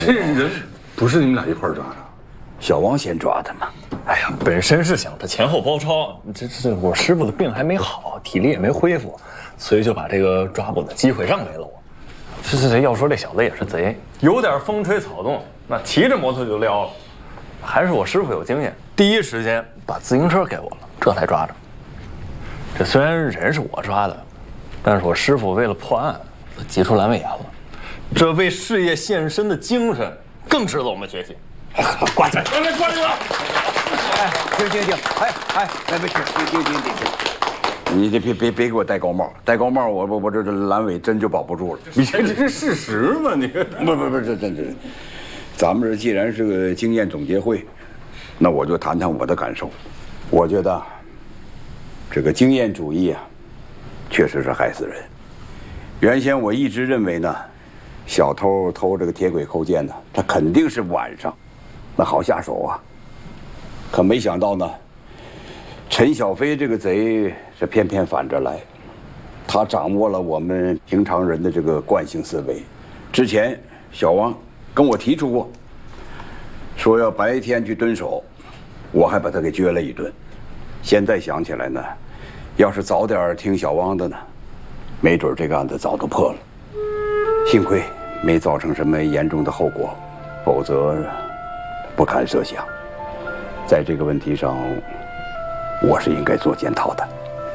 这人不是你们俩一块儿抓的， 小王先抓的嘛。 哎呀，本身是想他前后包抄，这我师傅的病还没好，体力也没恢复，所以就把这个抓捕的机会让给了我。这要说这小子也是贼，有点风吹草动，那骑着摩托就撩了。还是我师傅有经验，第一时间把自行车给我了，这才抓着。这虽然人是我抓的，但是我师傅为了破案，急出阑尾炎了。这为事业献身的精神，更值得我们学习。 挂起来！ 来，挂住了！ 哎，停！哎，别停！你别给我戴高帽，戴高帽我这阑尾真就保不住了。 你这是事实吗？你不，这真。咱们这既然是个经验总结会，那我就谈谈我的感受。我觉得这个经验主义啊，确实是害死人。原先我一直认为呢，小偷偷这个铁轨扣件呢，他肯定是晚上，那好下手啊。可没想到呢，陈小飞这个贼是偏偏反着来，他掌握了我们平常人的这个惯性思维。之前小王跟我提出过，说要白天去蹲守，我还把他给撅了一顿。现在想起来呢，要是早点听小王的呢，没准这个案子早都破了。幸亏没造成什么严重的后果，否则不堪设想。在这个问题上，我是应该做检讨的。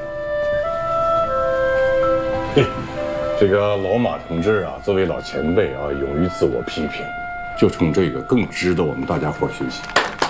这个老马同志啊，作为老前辈啊，勇于自我批评，就冲这个更值得我们大家伙学习。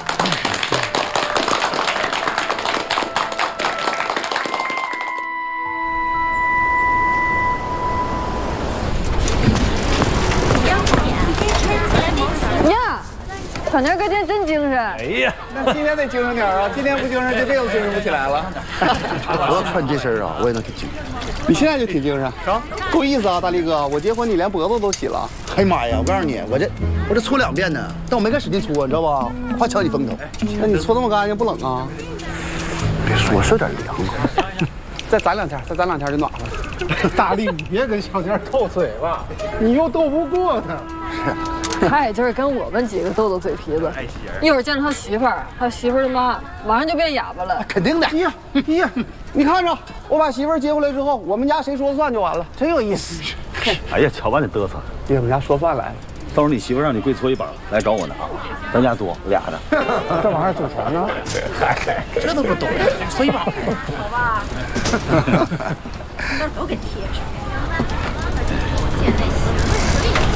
呀，小年哥今天真精神。 哎呀， 那今天得精神点啊！今天不精神，这辈子精神不起来了。 我要穿这身啊，我也能挺精神。 你现在就挺精神，够意思啊，大力哥！我结婚你连脖子都洗了。 哎呀妈呀！我告诉你，我这搓2遍呢，但我没敢使劲搓，你知道吧？怕敲你风头。 那你搓这么干净不冷啊？ 别说，是有点凉。 再攒2天，就暖和了。 大力，你别跟小年斗嘴吧，你又斗不过他。 他也就是跟我们几个斗嘴皮子，一会儿见着他媳妇儿，他媳妇儿的妈，马上就变哑巴了。 肯定的。 呀，你看着，我把媳妇儿接回来之后，我们家谁说了算就完了， 真有意思。 哎呀，瞧把你嘚瑟！ 爹，我们家说饭来了。 到时候你媳妇让你跪搓衣板来找我呢啊，咱家多俩呢。 这玩意儿祖传呢？ 这都不懂，搓衣板。 好吧，那都给贴上。